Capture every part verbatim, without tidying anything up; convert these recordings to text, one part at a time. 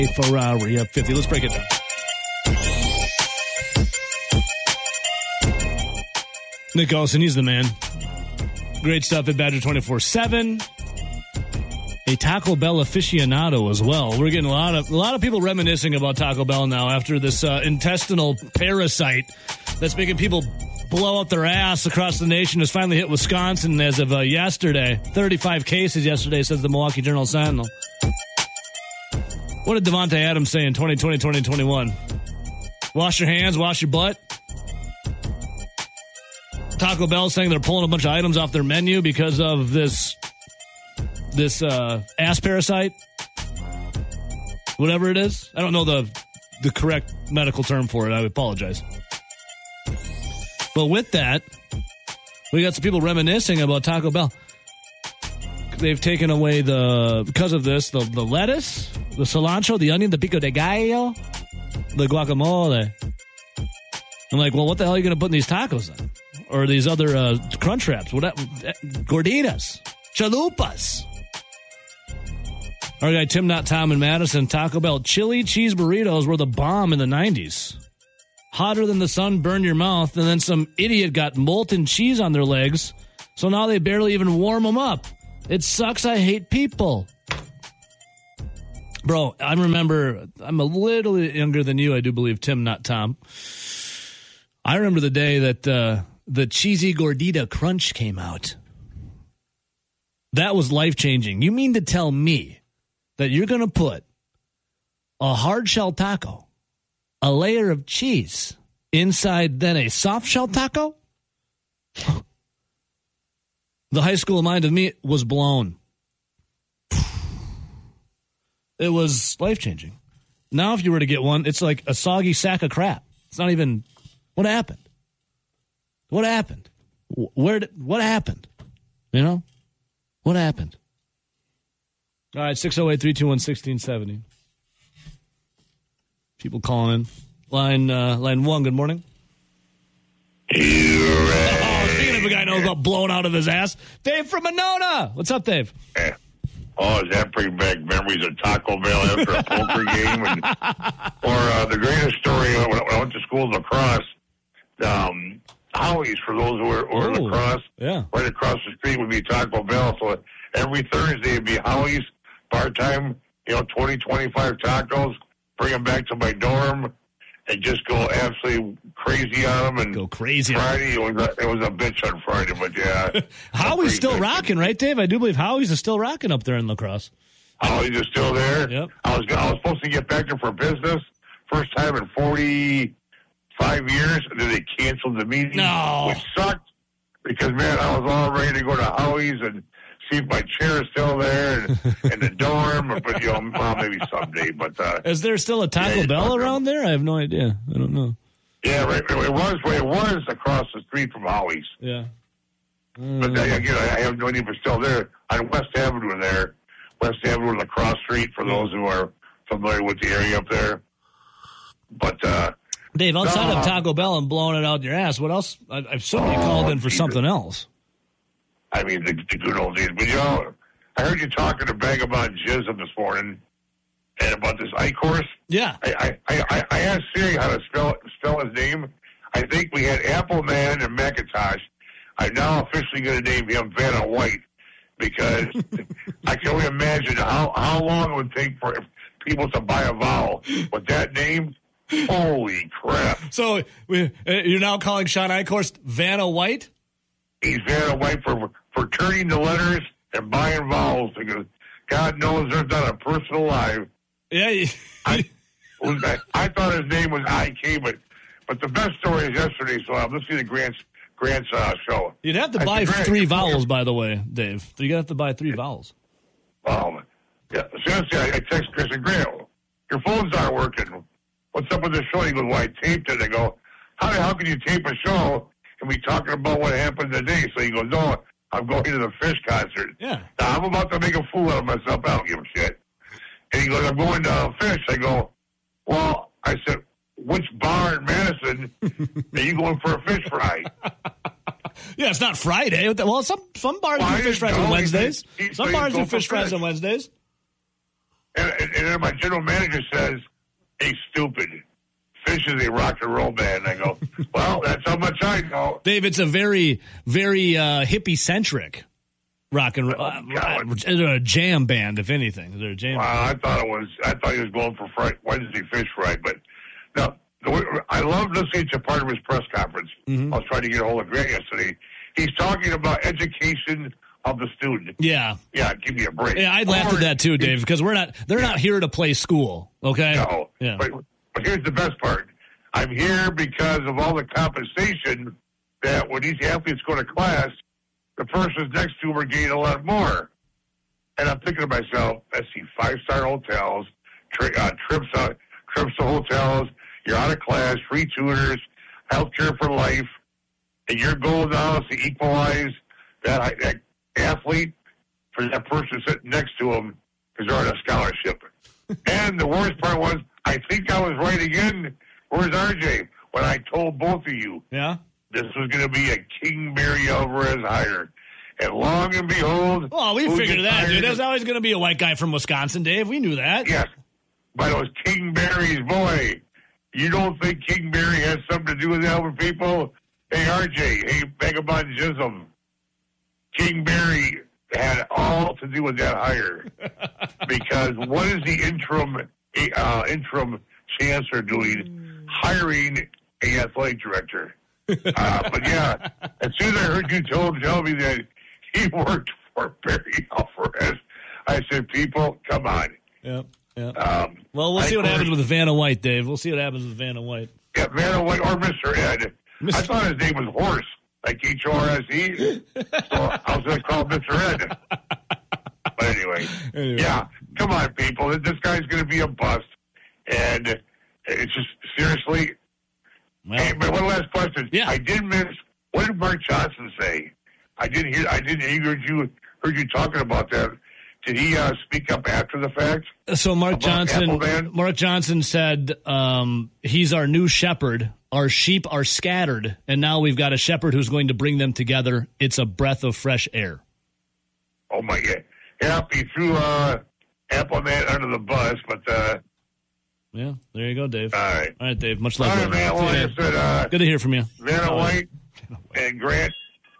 Ferrari at fifty. Let's break it down. Nick Olson, he's the man. Great stuff at Badger twenty-four seven. A Taco Bell aficionado as well. We're getting a lot of a lot of people reminiscing about Taco Bell now after this uh, intestinal parasite that's making people blow up their ass across the nation has finally hit Wisconsin as of uh, yesterday. thirty-five cases yesterday, says the Milwaukee Journal-Sentinel. What did Devontae Adams say in twenty twenty, twenty twenty-one? Wash your hands, wash your butt. Taco Bell saying they're pulling a bunch of items off their menu because of this this uh, ass parasite. Whatever it is. I don't know the the correct medical term for it. I apologize. But with that, we got some people reminiscing about Taco Bell. They've taken away the, because of this, the, the lettuce, the cilantro, the onion, the pico de gallo, the guacamole. I'm like, well, what the hell are you going to put in these tacos then? Or these other uh, crunch wraps? What? Gorditas, chalupas. Our guy Tim Not Tom in Madison, Taco Bell chili cheese burritos were the bomb in the nineties. Hotter than the sun, burn your mouth, and then some idiot got molten cheese on their legs, so now they barely even warm them up. It sucks. I hate people. Bro, I remember, I'm a little younger than you, I do believe, Tim, not Tom. I remember the day that uh, the Cheesy Gordita Crunch came out. That was life-changing. You mean to tell me that you're going to put a hard-shell taco, a layer of cheese, inside then a soft-shell taco? The high school mind of me was blown. It was life-changing. Now if you were to get one, it's like a soggy sack of crap. It's not even, what happened? What happened? Where did, what happened? You know? What happened? All right, six oh eight, three two one, one six seven zero. People calling in. Line uh, line one, good morning. Oh, speaking of a guy knows about blowing out of his ass, Dave from Monona. What's up, Dave? Yeah. Oh, is that bring back memories of Taco Bell after a poker game? And, or uh, the greatest story, when I went to school in lacrosse, um, Howie's, for those who were, who were in lacrosse, yeah. Right across the street would be Taco Bell. So every Thursday would be Howie's, part-time, you know, twenty, twenty-five tacos, bring them back to my dorm, and just go absolutely crazy on them. And go crazy. Friday, it was, a, it was a bitch on Friday, but yeah. Howie's still rocking, right, Dave? I do believe Howie's is still rocking up there in lacrosse. Howie's is still there? Yep. I was I was supposed to get back there for business, first time in forty-five years, and then they canceled the meeting, no. which sucked, because, man, I was all ready to go to Howie's and see if my chair is still there and, and the dorm, but, you know, well, maybe someday. But uh, is there still a Taco yeah, Bell around there? I have no idea. I don't know. Yeah, right, it was it was across the street from Howie's. Yeah. Mm. But again, I have no idea if it's still there. On West Avenue there. West Avenue, the cross street, for those who are familiar with the area up there. But, uh... Dave, outside no, of Taco Bell and blowing it out your ass, what else? I, I assume you oh, called in for Jesus. something else. I mean, the, the good old days. But, you know, I heard you talking to Bang about Jism this morning and about this Ike horse. Yeah. I, I, I, I asked Siri how to spell spell his name. I think we had Appleman and McIntosh. I'm now officially going to name him Vanna White because I can only imagine how, how long it would take for people to buy a vowel. With that name, holy crap. So we, uh, you're now calling Sean Eichhorst Vanna White? He's Vanna White for for turning the letters and buying vowels because God knows there's not a person alive. Yeah. You, I, I, I thought his name was I K, but but the best story is yesterday. So I'm listening to Grant's Grant's uh, show. You'd have to I buy said, three vowels, by the way, Dave. You have to buy three vowels. Um, yeah. Seriously, I, I text Chris and Grant, your phone's not working. What's up with the show? He goes, well, I taped it. I go, how the hell can you tape a show and be talking about what happened today? So he goes, no, I'm going to the Fish concert. Yeah. Now, I'm about to make a fool out of myself. I don't give a shit. And he goes, I'm going to Fish. I go, well, I said, which bar in Madison are you going for a fish fry? Yeah, it's not Friday. Well, some some bars well, do fish fries on Wednesdays. He's some bars do fish fries on Wednesdays. And, and, and then my general manager says, "Hey, stupid. Fish is a rock and roll band." I go, "Well, that's how much I know." Dave, it's a very, very uh, hippie-centric rock and roll. Oh, uh, they're a jam band, if anything. They're a jam Wow, band. I thought it was. I thought he was going for Friday, Wednesday fish fry. But no, the way, I love listening to part of his press conference. Mm-hmm. I was trying to get a hold of Grant yesterday. He's talking about education of the student. Yeah. Yeah, give me a break. Yeah, I'd laugh at that too, Dave, because we're not. They're not here to play school. Okay. No. Yeah. But, but here's the best part. I'm here because of all the compensation that when these athletes go to class, the persons next to them are getting a lot more. And I'm thinking to myself, I see five-star hotels, tri- uh, trips out, trips to hotels, you're out of class, free tutors, healthcare for life, and your goal now is to equalize that, that athlete for that person sitting next to him because they're on a scholarship. And the worst part was, I think I was right again. Where's R J? When I told both of you, Yeah. this was going to be a Kingsbury Alvarez hire. And long and behold... Oh, we who figured gets that, hired? dude. There's always going to be a white guy from Wisconsin, Dave. We knew that. Yes, but it was Kingsbury's boy. You don't think Kingsbury has something to do with helping people? Hey, R J, hey, Vagabond Jism. Kingsbury had all to do with that hire. Because what is the interim uh, interim chancellor doing? Hiring a athletic director. Uh, but yeah, as soon as I heard you tell, tell me that he worked for Barry Alvarez, I said, people, come on. Yep. Yep. Um, Well, we'll I see what heard- happens with Vanna White, Dave. We'll see what happens with Vanna White. Yeah, Vanna White or Mister Ed. Mister I thought his name was Horse, like H O R S E. So I was going to call him Mister Ed. But anyway, Anyway. yeah, come on, people. This guy's going to be a bust. And it's just, seriously. Well, Hey, but one last question. Yeah. I did miss, what did Mark Johnson say? I didn't hear, I didn't hear you, heard you talking about that. Did he uh, speak up after the fact? so Mark about Johnson, Appleman? Mark Johnson said um, he's our new shepherd. Our sheep are scattered, and now we've got a shepherd who's going to bring them together. It's a breath of fresh air. Oh, my God. Yeah, he threw uh, Appleman under the bus, but, uh, Yeah, there you go, Dave. all right. All right, Dave. Much All love. right, brother. man. Well, See like you, I said, uh, Good to hear from you. Vanna White and Grant.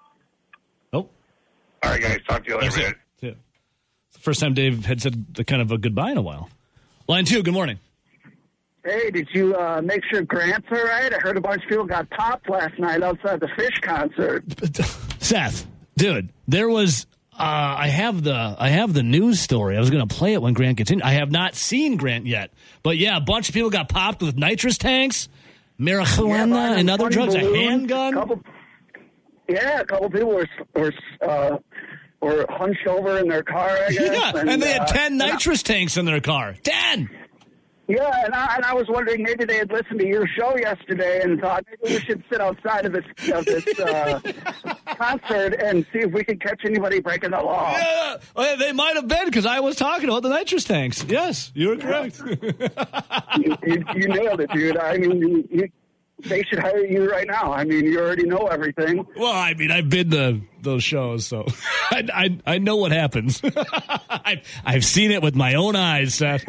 Oh, All right, guys. Talk to you that's later, it. man. That's it. It's the first time Dave had said the kind of a goodbye in a while. Line two, good morning. Hey, did you uh, make sure Grant's all right? I heard a bunch of people got popped last night outside the Fish concert. Seth, dude, there was. Uh, I have the I have the news story. I was going to play it when Grant gets in. I have not seen Grant yet, but yeah, a bunch of people got popped with nitrous tanks, marijuana, Yeah, and other funny drugs. A balloons, handgun. Couple, yeah, a couple people were were uh, were hunched over in their car. I guess, Yeah, and, they had uh, ten and I- nitrous tanks in their car. Ten. Yeah, and I, and I was wondering maybe they had listened to your show yesterday and thought maybe we should sit outside of this of this uh, concert and see if we can catch anybody breaking the law. Yeah, well, they might have been because I was talking about the nitrous tanks. Yes, you're correct. you, you, you nailed it, dude. I mean, you, you, they should hire you right now. I mean, you already know everything. Well, I mean, I've been to those shows, so I, I, I know what happens. I've, I've seen it with my own eyes, Seth.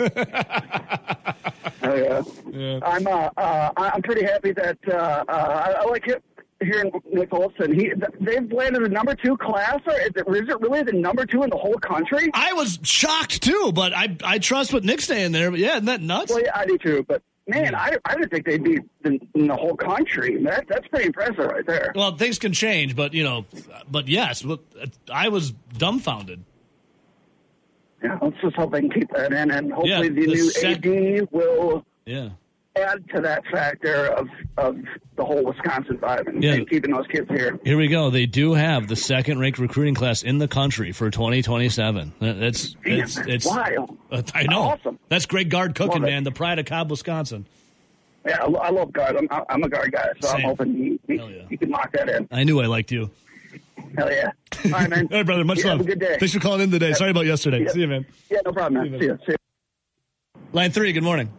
Oh, yeah. Yeah. I'm uh, uh, I'm pretty happy that uh, uh, I, I like it hearing Nick Olson. He they've landed the number two class, or is it, is it really the number two in the whole country? I was shocked too, but I I trust what Nick's saying there. But yeah, isn't that nuts? Well, yeah, I do too. But man, I, I didn't think they'd be in, in the whole country. That that's pretty impressive right there. Well, things can change, but you know, but yes, but I was dumbfounded. Yeah, let's just hope they can keep that in, and hopefully Yeah, the, the new sec- A D will Yeah. add to that factor of of the whole Wisconsin vibe and, Yeah. and keeping those kids here. Here we go. They do have the second ranked recruiting class in the country for twenty twenty-seven. That- That's it's Damn, it's wild. uh, I know. Awesome. That's great guard cooking, Love it. man. The pride of Cobb, Wisconsin. Yeah, I, I love guard. I'm, I'm a guard guy, so Same. I'm hoping he, he, Hell yeah. he can lock that in. I knew I liked you. Hell yeah. All right, man. All right, brother. Much You love. Have a good day. Thanks for calling in today. Sorry about yesterday. Yeah. See you, man. Yeah, no problem, man. See you. See you. Line three. Good morning.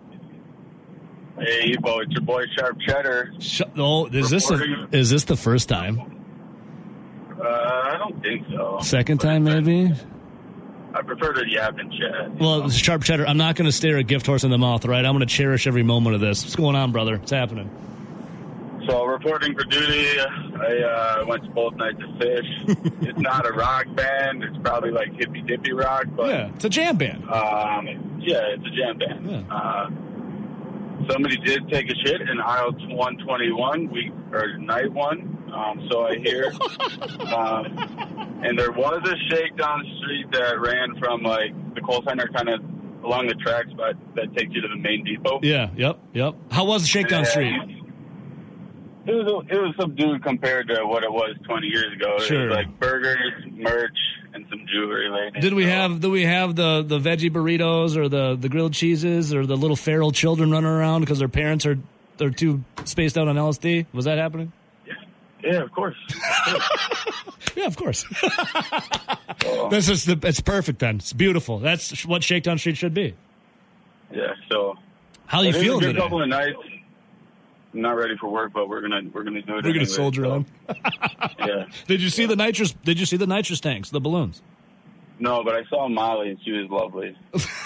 Hey, Ebo, it's your boy Sharp Cheddar. Sh- oh, is this a, is this the first time? Uh, I don't think so. Second time, maybe. I prefer to yap and chat. Well, know? Sharp Cheddar, I'm not going to stare a gift horse in the mouth, right? I'm going to cherish every moment of this. What's going on, brother? What's happening? So, reporting for duty, I uh, went to both nights of Fish. It's not a rock band. It's probably like hippy-dippy rock. But, yeah, it's a jam band. Um, yeah, it's a jam band. Yeah. Uh, somebody did take a shit in aisle one twenty-one, week, or night one, um, so I hear. um, and there was a shakedown street that ran from, like, the Kohl Center kind of along the tracks, but that takes you to the main depot. Yeah, yep, yep. How was the Shakedown And, Street? It was it was subdued compared to what it was twenty years ago. Sure. It was like burgers, merch, and some jewelry. Later. Did we So, have did we have the, the veggie burritos or the, the grilled cheeses or the little feral children running around because their parents are they're too spaced out on L S D? Was that happening? Yeah, yeah, of course. Of course. Yeah, of course. So, This is the it's perfect then. It's beautiful. That's what Shakedown Street should be. yeah. So How are you it is a feeling good today? couple of nights. I'm not ready for work, but we're gonna we're gonna do it. We're anyway, gonna soldier so, on. Yeah. Did you see the nitrous? Did you see the nitrous tanks, the balloons? No, but I saw Molly, and she was lovely.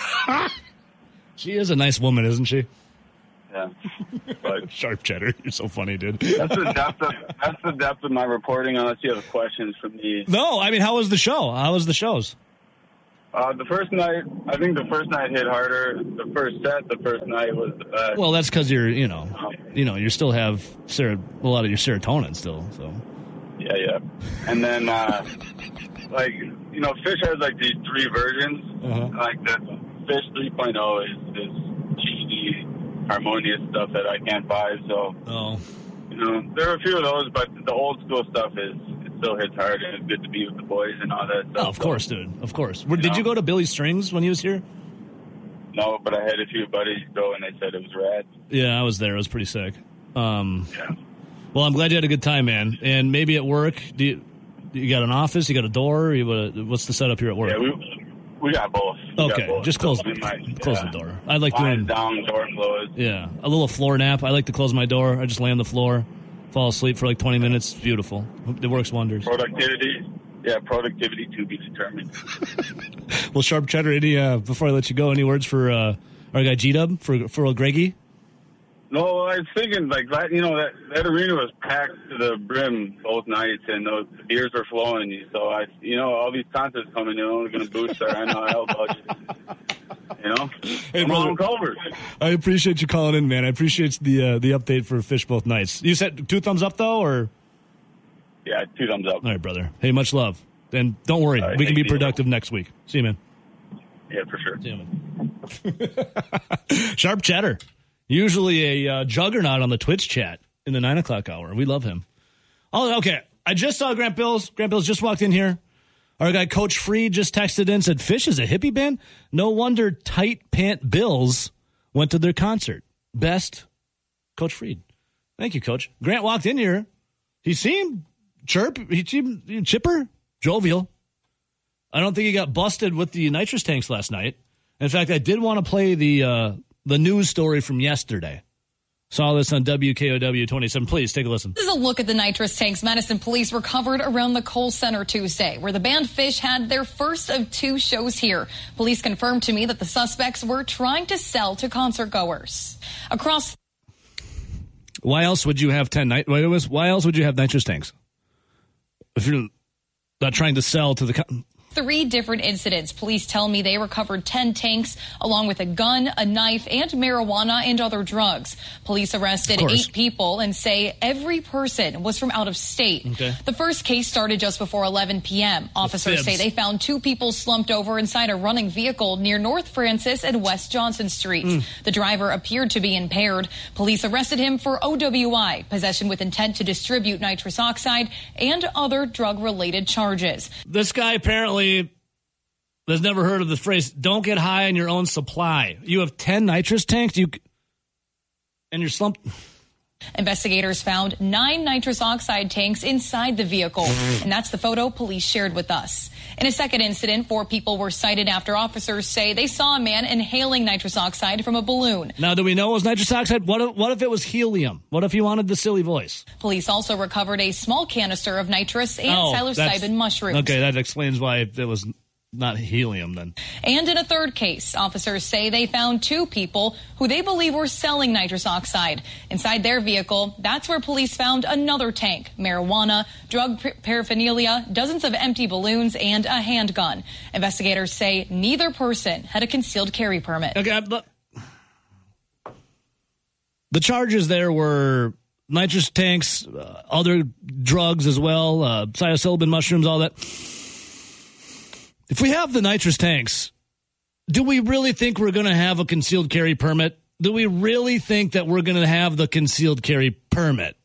She is a nice woman, isn't she? Yeah. But Sharp Cheddar, you're so funny, dude. that's the depth of that's the depth of my reporting. Unless you have questions for me. No, I mean, how was the show? How was the shows? Uh, the first night, I think the first night hit harder. The first set, the first night was the best. Well, that's because you're, you know, you know, you still have ser- a lot of your serotonin still. So Yeah, yeah. And then, uh, like, you know, Fish has, like, these three versions. Uh-huh. Like, the Fish three point oh is this cheesy, harmonious stuff that I can't buy. So, oh, you know, there are a few of those, but the old school stuff is, it still hits hard, and it's good to be with the boys and all that stuff. oh, of course, dude, of course. Where, You did know? you go to Billy Strings when he was here? No, but I had a few buddies go, and they said it was rad. Yeah, I was there. It was pretty sick. Um, Yeah. well, I'm glad you had a good time, man. And maybe at work, do you, you got an office? You got a door? You got a, what's the setup here at work? Yeah, we we got both. We got okay, both. just close, We might- close yeah. the door. I like Blinds doing down, door closed. yeah, a little floor nap. I like to close my door. I just lay on the floor, fall asleep for like twenty minutes. It's beautiful. It works wonders. Productivity, yeah, productivity to be determined. Well, Sharp Cheddar, any uh, before I let you go, any words for uh, our guy G Dub for for old Greggy? No, I was thinking like that. You know that that arena was packed to the brim both nights, and those the beers were flowing. So I, you know, all these concerts coming, they're only going to boost our N I L budget. You know, Hey, come brother. on, Culver. I appreciate you calling in, man. I appreciate the uh, the update for Fish both nights. You said two thumbs up though, or Yeah, two thumbs up. all right, brother. Hey, much love. And don't worry, All right, we can be thank you. productive next week. See you, man. Yeah, for sure. See you, man. Sharp Cheddar, usually a uh, juggernaut on the Twitch chat in the nine o'clock hour. We love him. Oh, okay. I just saw Grant Bills. Grant Bills just walked in here. Our guy Coach Freed just texted in, said Fish is a hippie band. No wonder Tight Pant Bills went to their concert. Best, Coach Freed. Thank you, Coach. Grant walked in here. He seemed chirp. He seemed chipper, jovial. I don't think he got busted with the nitrous tanks last night. In fact, I did want to play the uh, the news story from yesterday. Saw this on W K O W twenty-seven. Please take a listen. This is a look at the nitrous tanks Madison police recovered around the Kohl Center Tuesday, where the band Fish had their first of two shows here. Police confirmed to me that the suspects were trying to sell to concert goers. Across. Why else would you have ten nit- Why else would you have nitrous tanks? If you're not trying to sell to the... Co- Three different incidents. Police tell me they recovered ten tanks, along with a gun, a knife, and marijuana and other drugs. Police arrested eight people and say every person was from out of state. Okay. The first case started just before eleven p.m. Officers say they found two people slumped over inside a running vehicle near North Francis and West Johnson Streets. Mm. The driver appeared to be impaired. Police arrested him for O W I, possession with intent to distribute nitrous oxide, and other drug-related charges. This guy apparently has never heard of the phrase, don't get high on your own supply. You have ten nitrous tanks, you and you're slumped. Investigators found nine nitrous oxide tanks inside the vehicle, and that's the photo police shared with us. In a second incident, four people were cited after officers say they saw a man inhaling nitrous oxide from a balloon. Now, do we know it was nitrous oxide? What if, what if it was helium? What if he wanted the silly voice? Police also recovered a small canister of nitrous and oh, psilocybin mushrooms. Okay, that explains why it was not helium then. And in a third case, officers say they found two people who they believe were selling nitrous oxide. Inside their vehicle, that's where police found another tank, marijuana, drug paraphernalia, dozens of empty balloons, and a handgun. Investigators say neither person had a concealed carry permit. Okay, but the charges there were nitrous tanks, uh, other drugs as well, uh, psilocybin mushrooms, all that. If we have the nitrous tanks, do we really think we're going to have a concealed carry permit? Do we really think that we're going to have the concealed carry permit?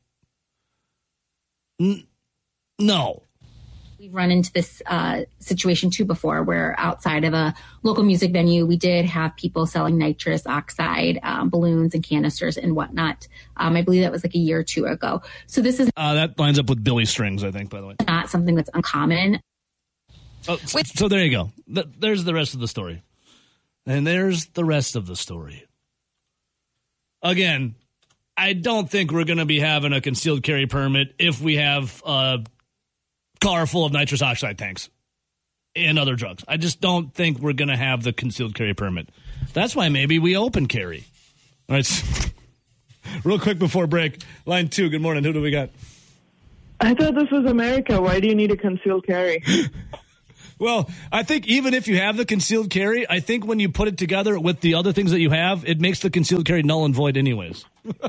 N- no. We've run into this uh, situation, too, before where outside of a local music venue, we did have people selling nitrous oxide um, balloons and canisters and whatnot. Um, I believe that was like a year or two ago. So this is uh, that lines up with Billy Strings, I think, by the way. Not something that's uncommon. Oh, so, so there you go. There's the rest of the story. And there's the rest of the story. Again, I don't think we're going to be having a concealed carry permit if we have a car full of nitrous oxide tanks and other drugs. I just don't think we're going to have the concealed carry permit. That's why maybe we open carry. All right. Real quick before break. Line two, good morning. Who do we got? I thought this was America. Why do you need a concealed carry? Well, I think even if you have the concealed carry, I think when you put it together with the other things that you have, it makes the concealed carry null and void anyways.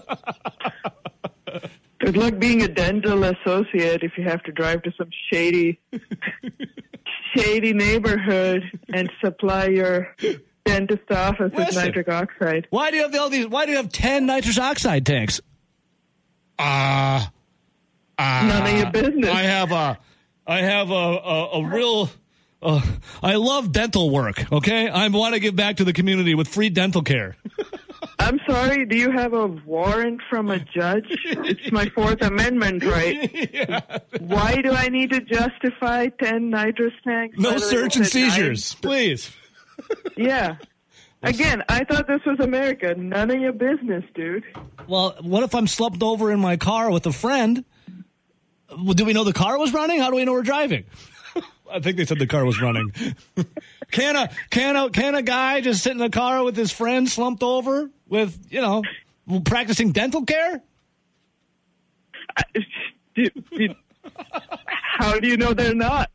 It's like being a dental associate if you have to drive to some shady, shady neighborhood and supply your dentist office Listen, with nitric oxide. Why do you have all these? Why do you have ten nitrous oxide tanks? Ah, uh, uh, none of your business. I have a, I have a, a, a real. Uh, I love dental work, okay? I want to give back to the community with free dental care. I'm sorry, do you have a warrant from a judge? It's my Fourth Amendment, right? Yeah. Why do I need to justify ten nitrous tanks? No search and seizures, nine? Please. Yeah. Again, I thought this was America. None of your business, dude. Well, what if I'm slumped over in my car with a friend? Do we know the car was running? How do we know we're driving? I think they said the car was running. Can a can a can a guy just sit in the car with his friend slumped over with, you know, practicing dental care? I, do, do, how do you know they're not?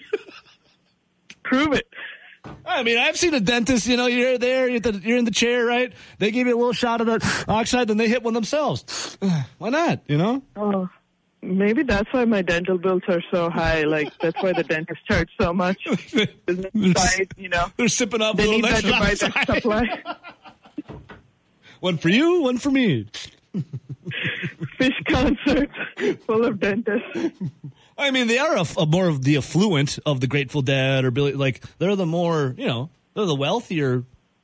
Prove it. I mean, I've seen a dentist, you know, you're there, you're, the, you're in the chair, right? They give you a little shot of the oxide, then they hit one themselves. Why not, you know? Oh. Maybe that's why my dental bills are so high. Like, that's why the dentist charge so much. Inside, you know, they're sipping up they little need that to buy their supply. One for you, one for me. Fish concerts full of dentists. I mean, they are a, a more of the affluent of the Grateful Dead or Billy. Like, they're the more, you know, they're the wealthier.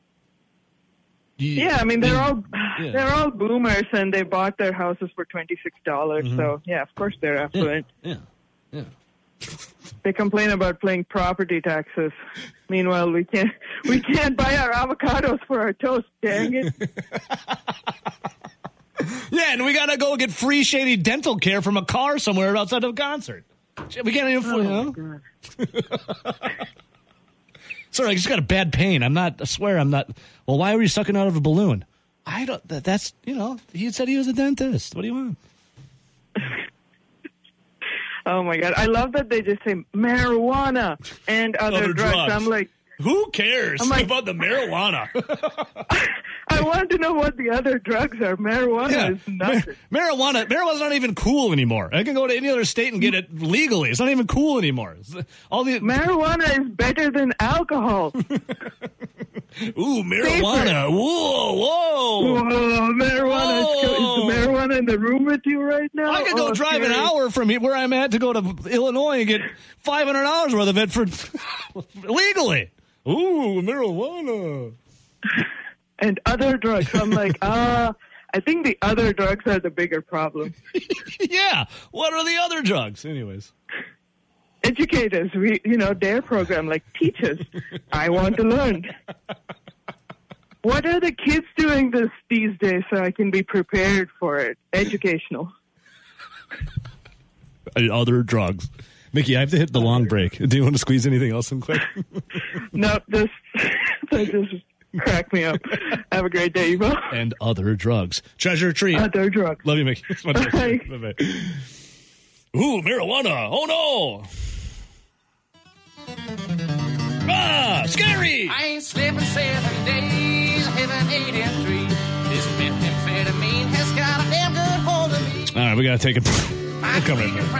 Yeah, I mean, they're all yeah. they're all boomers, and they bought their houses for twenty-six dollars. Mm-hmm. So, yeah, of course they're affluent. Yeah, yeah. yeah. They complain about paying property taxes. Meanwhile, we can't we can't buy our avocados for our toast. Dang it! Yeah, and we gotta go get free shady dental care from a car somewhere outside of a concert. We can't even. Oh, you know? God. Sorry, I just got a bad pain. I'm not, I swear I'm not. Well, why were you sucking out of a balloon? I don't, that, that's, you know, he said he was a dentist. What do you want? Oh, my God. I love that they just say marijuana and other, other drugs. drugs. I'm like, who cares like, about the marijuana? I want to know what the other drugs are. Marijuana yeah. is nothing. Mar- marijuana, marijuana's not even cool anymore. I can go to any other state and get it legally. It's not even cool anymore. All the marijuana is better than alcohol. Ooh, marijuana! Safer. Whoa, whoa! Whoa, marijuana! Whoa. Is the marijuana in the room with you right now? I could go oh, drive scary. an hour from where I'm at to go to Illinois and get five hundred dollars worth of it for legally. Ooh, marijuana. And other drugs. I'm like, ah, uh, I think the other drugs are the bigger problem. Yeah. What are the other drugs? Anyways. Educate us. We, you know, their program, like, teach us. I want to learn. What are the kids doing this these days so I can be prepared for it? Educational. Other drugs. Mickey, I have to hit the long break. Do you want to squeeze anything else in quick? No, this that just cracked me up. Have a great day, Evo. And other drugs. Treasure tree. Other drugs. Love you, Mickey. Bye. Bye-bye. Ooh, marijuana. Oh, no. Ah, scary. I ain't sleeping seven days, heaven eighty-three. This methamphetamine has got a damn good hold of me. All right, we got to take a break. We'll come right back.